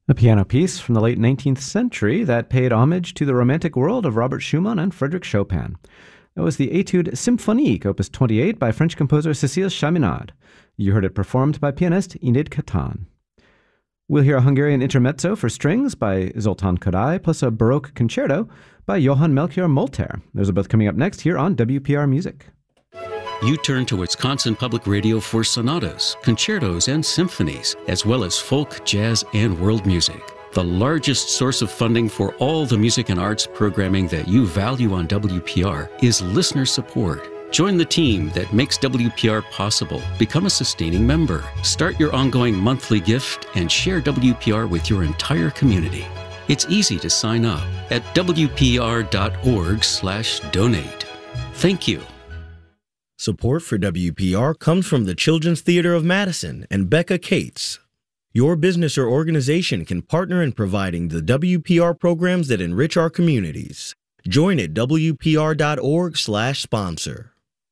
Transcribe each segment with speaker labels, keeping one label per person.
Speaker 1: A piano piece from the late 19th century that paid homage to the romantic world of Robert Schumann and Frédéric Chopin. That was the Étude symphonique, opus 28, by French composer Cécile Chaminade. You heard it performed by pianist Enid Catan. We'll hear a Hungarian intermezzo for strings by Zoltán Kodály, plus a Baroque concerto by Johann Melchior Molter. Those are both coming up next here on WPR Music.
Speaker 2: You turn to Wisconsin Public Radio for sonatas, concertos, and symphonies, as well as folk, jazz, and world music. The largest source of funding for all the music and arts programming that you value on WPR is listener support. Join the team that makes WPR possible. Become a sustaining member. Start your ongoing monthly gift and share WPR with your entire community. It's easy to sign up at wpr.org/donate. Thank you.
Speaker 3: Support for WPR comes from the Children's Theater of Madison and Becca Cates. Your business or organization can partner in providing the WPR programs that enrich our communities. Join at wpr.org/sponsor.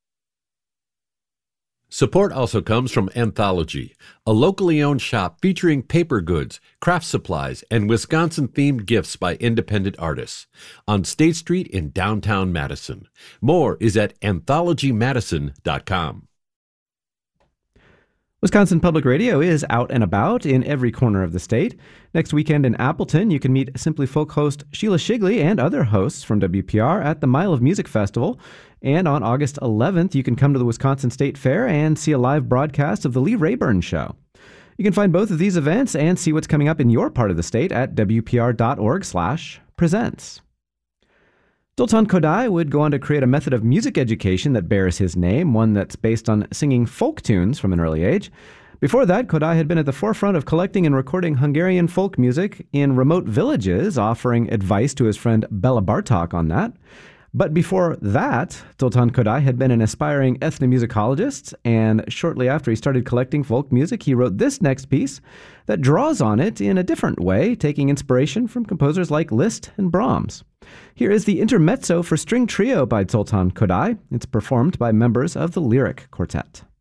Speaker 4: Support also comes from Anthology, a locally owned shop featuring paper goods, craft supplies, and Wisconsin-themed gifts by independent artists on State Street in downtown Madison. More is at anthologymadison.com.
Speaker 1: Wisconsin Public Radio is out and about in every corner of the state. Next weekend in Appleton, you can meet Simply Folk host Sheila Shigley and other hosts from WPR at the Mile of Music Festival. And on August 11th, you can come to the Wisconsin State Fair and see a live broadcast of The Lee Rayburn Show. You can find both of these events and see what's coming up in your part of the state at wpr.org/presents. Zoltán Kodály would go on to create a method of music education that bears his name, one that's based on singing folk tunes from an early age. Before that, Kodály had been at the forefront of collecting and recording Hungarian folk music in remote villages, offering advice to his friend Bela Bartok on that. But before that, Zoltán Kodály had been an aspiring ethnomusicologist, and shortly after he started collecting folk music, he wrote this next piece that draws on it in a different way, taking inspiration from composers like Liszt and Brahms. Here is the intermezzo for string trio by Zoltán Kodály. It's performed by members of the Lyric Quartet.